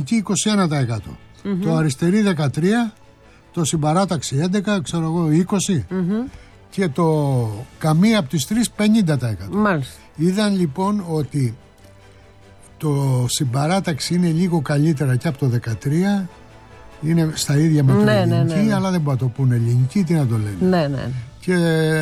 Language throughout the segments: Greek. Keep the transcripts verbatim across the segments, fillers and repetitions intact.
ελληνική είκοσι ένα τοις εκατό. Mm-hmm. Το αριστερή δεκατρία τοις εκατό. Το συμπαράταξη έντεκα τοις εκατό, ξέρω εγώ είκοσι τοις εκατό. Mm-hmm. Και το καμία από τις τρεις πενήντα τοις εκατό. Μάλιστα. Είδαν λοιπόν ότι το συμπαράταξη είναι λίγο καλύτερα και από το δεκατρία. Είναι στα ίδια με το ναι, ελληνική, ναι, ναι, ναι. αλλά δεν μπορούν να το πούνε ελληνική, τι να το λένε. Ναι, ναι. Και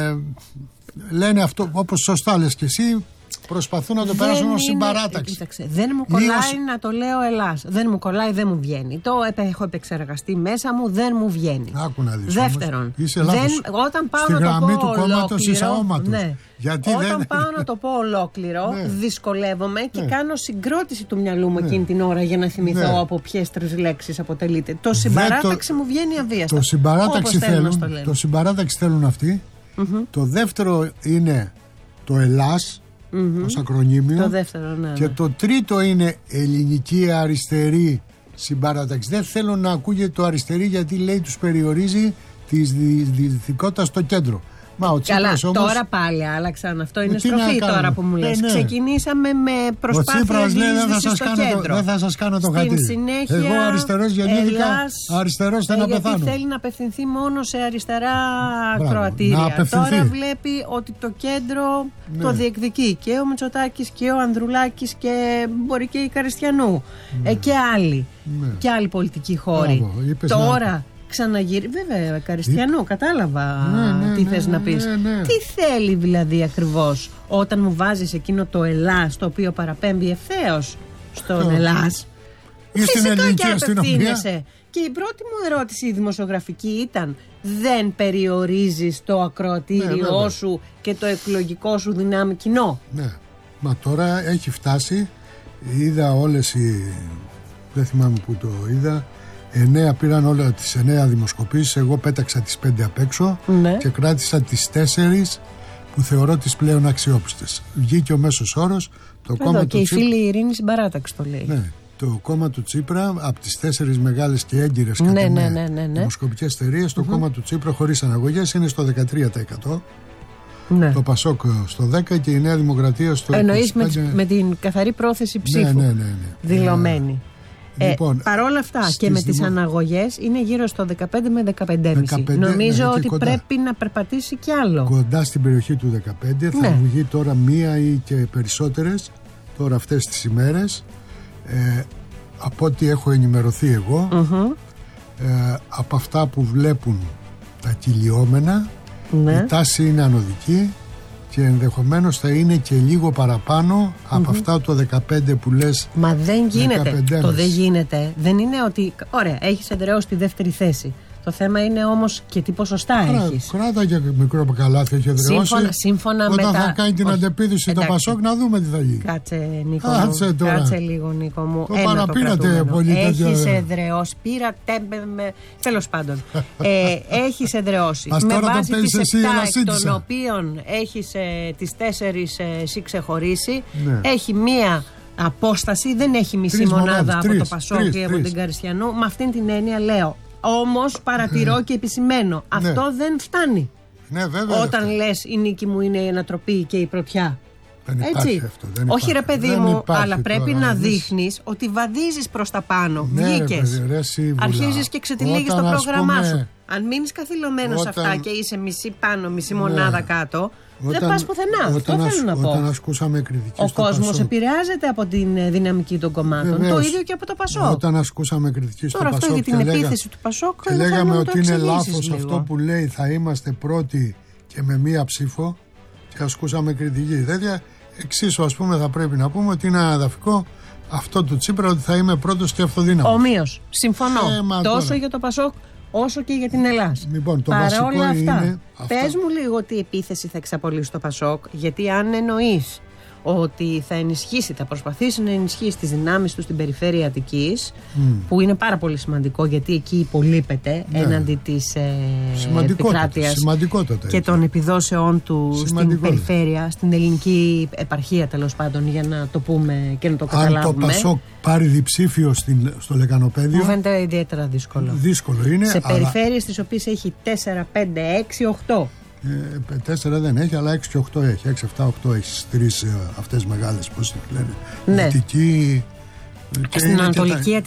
λένε αυτό, όπως σωστά λες και εσύ, προσπαθούν να το δεν περάσουν ως συμπαράταξη. Κοίταξε, δεν μου κολλάει Λίγος... να το λέω Ελλάς. Δεν μου κολλάει, δεν μου βγαίνει. Το έχω επεξεργαστεί μέσα μου, δεν μου βγαίνει. Άκου να δεις. Δεύτερον, είσαι λάθος. Δεν, όταν πάω στη να γραμμή το πω του κόμματος είσαι ολόκληρο, ναι. Γιατί όταν δεν... πάω να το πω ολόκληρο, ναι. δυσκολεύομαι και ναι. κάνω συγκρότηση του μυαλού μου ναι. εκείνη την ώρα για να θυμηθώ ναι. από ποιες τρεις λέξεις αποτελείται. Το συμπαράταξη το... μου βγαίνει αβίαστα. Το συμπαράταξη θέλουν, το, το συμπαράταξη θέλουν αυτοί. Mm-hmm. Το δεύτερο είναι το Ελλάς. Mm-hmm. ως ακρονίμιο. Το δεύτερο, ναι, ναι. Και το τρίτο είναι ελληνική αριστερή συμπαράταξη. Δεν θέλω να ακούγεται το αριστερή γιατί λέει τους περιορίζει τη διεθνικότητα στο κέντρο. Μα ο Καλά, όμως... τώρα πάλι άλλαξαν. Αυτό είναι στροφή τώρα που μου λες. Ε, ναι. Ξεκινήσαμε με προσπάθεια διείσδυσης στο κέντρο. Δεν θα σας κάνω το χατήρι. Συνέχεια, εγώ αριστερός γεννήθηκα, αριστερός θα να πεθάνω. Γιατί θέλει να απευθυνθεί μόνο σε αριστερά ακροατήρια. Τώρα βλέπει ότι το κέντρο ναι. το διεκδικεί και ο Μητσοτάκης και ο Ανδρουλάκης και μπορεί και η Καριστιανού ναι. ε, και άλλοι. Ναι. Και άλλοι πολιτικοί χώροι. Τώρα... Να... Ξαναγύρι, βέβαια, Καριστιανού, κατάλαβα ναι, ναι, τι ναι, θες ναι, να πεις. Ναι, ναι. Τι θέλει δηλαδή ακριβώς όταν μου βάζεις εκείνο το Ελλάς, το οποίο παραπέμπει ευθέως στον oh. Ελλάς. Ή στην ελληνική αστυνομία. Και η πρώτη μου ερώτηση η δημοσιογραφική ήταν: δεν περιορίζεις το ακροατήριό ναι, σου και το εκλογικό σου δυνάμει κοινό? Ναι, μα τώρα έχει φτάσει. Είδα όλες οι... δεν θυμάμαι που το είδα. Εννέα πήραν όλα τις εννέα δημοσκοπήσεις. Εγώ πέταξα τις πέντε απ' έξω ναι. και κράτησα τις τέσσερις που θεωρώ τις πλέον αξιόπιστες. Βγήκε ο μέσος όρος. Το Εδώ, κόμμα και του η Τσίπρα... φίλη Ειρήνη συμπαράταξη το λέει. Ναι, το κόμμα του Τσίπρα από τις τέσσερις μεγάλες και έγκυρες ναι, κατά ναι, ναι, ναι, ναι. δημοσκοπικές εταιρείες, το mm-hmm. κόμμα του Τσίπρα χωρίς αναγωγές είναι στο δεκατρία τοις εκατό. Ναι. Το Πασόκ στο δέκα τοις εκατό και η Νέα Δημοκρατία στο εννοείς είκοσι πέντε τοις εκατό. με, με την καθαρή πρόθεση ψήφου ναι, ναι, ναι, ναι. δηλωμένη. Ε, λοιπόν, Παρ' όλα αυτά και με τις δημο... αναγωγές είναι γύρω στο δεκαπέντε με δεκαπέντε κόμμα πέντε. Νομίζω ναι, ότι κοντά. Πρέπει να περπατήσει κι άλλο. Κοντά στην περιοχή του δεκαπέντε ναι. θα βγει τώρα μία ή και περισσότερες τώρα αυτές τις ημέρες ε, από ό,τι έχω ενημερωθεί εγώ mm-hmm. ε, από αυτά που βλέπουν τα κυλιόμενα ναι. η τάση είναι ανωδική και ενδεχομένως θα είναι και λίγο παραπάνω mm-hmm. από αυτά το δεκαπέντε που λες. Μα δεν γίνεται. Το δεν γίνεται. Δεν είναι ότι. Ωραία, έχεις εδραιώσει τη δεύτερη θέση. Το θέμα είναι όμως και τι ποσοστά έχεις. Κράτα και μικρό καλάθι έχει εδραιώσει. Σύμφωνα, σύμφωνα Όταν με θα τα... κάνει την Όχι. αντεπίδηση το Πασόκ να δούμε τι θα γίνει. Κάτσε Νίκο Κάτσε μου. τώρα. Κάτσε λίγο Νίκο μου. Το παραπήρατε πολύ τέτοια. Έχεις εδραιώσει. Πήρατε με... Τέλος πάντων. ε, έχεις εδραιώσει. Με βάση τις επτά των οποίων έχεις ε, τις τέσσερις ε, εσύ ξεχωρίσει. Ναι. Έχει μία απόσταση. Δεν έχει μισή τρεις μονάδα μονάδες, από τρεις, το Πασόκ ή από την Καριστιανού. Με αυτήν την έννοια λέω. Όμως παρατηρώ ναι. και επισημαίνω ναι. αυτό δεν φτάνει ναι, βέβαια, όταν αυτό. Λες η νίκη μου είναι η ανατροπή και η πρωτιά. Δεν έτσι αυτό, δεν όχι ρε παιδί δεν μου αλλά πρέπει τώρα, να δεις... δείχνεις ότι βαδίζεις προς τα πάνω ναι, βγήκες, αρχίζεις και ξετυλίγεις το πρόγραμμά πούμε... σου. Αν μείνεις καθυλωμένος όταν... αυτά και είσαι μισή πάνω μισή μονάδα ναι. κάτω όταν, δεν πας πουθενά. Αυτό ας, θέλω να πω. Όταν ασκούσαμε κριτική ο στο κόσμος Πασόκ. επηρεάζεται από την δυναμική των κομμάτων. Βεβαίως. Το ίδιο και από το Πασόκ. Όταν ασκούσαμε κριτική στο Τώρα Πασόκ. Τώρα αυτό για την λέγα, επίθεση του Πασόκ. Και λέγαμε ότι είναι λάθος λίγο. Αυτό που λέει θα είμαστε πρώτοι και με μία ψήφο. Και ασκούσαμε κριτική. Τέτοια εξίσου ας πούμε θα πρέπει να πούμε ότι είναι αναδαφικό αυτό του Τσίπρα ότι θα είμαι πρώτος και αυτοδύναμος. Ομοίως. Συμφωνώ. Ε, τόσο τώρα. για το Πασόκ όσο και για την Ελλάδα. Λοιπόν, το παρά βασικό όλα αυτά, είναι πες μου λίγο τι επίθεση θα εξαπολύσει το Πασόκ, γιατί αν εννοείς ότι θα ενισχύσει, θα προσπαθήσει να ενισχύσει τις δυνάμεις του στην περιφέρεια Αττικής, mm. που είναι πάρα πολύ σημαντικό γιατί εκεί υπολείπεται ναι. έναντι της ε, επικράτειας και των επιδόσεών του στην περιφέρεια, στην ελληνική επαρχία τέλος πάντων, για να το πούμε και να το καταλάβουμε. Αν το Πασόκ πάρει διψήφιο στην, στο Λεκανοπέδιο, μου φαίνεται ιδιαίτερα δύσκολο. Δύσκολο είναι. Σε αλλά... περιφέρειες τις οποίες έχει τέσσερα, πέντε, έξι, οκτώ. Ε, τέσσερα δεν έχει, αλλά έξι και οκτώ έχει. έξι, επτά, οκτώ έχει τρεις ε, αυτές μεγάλες, πώς τη λένε. Ναι. Αττική. Στην Ανατολική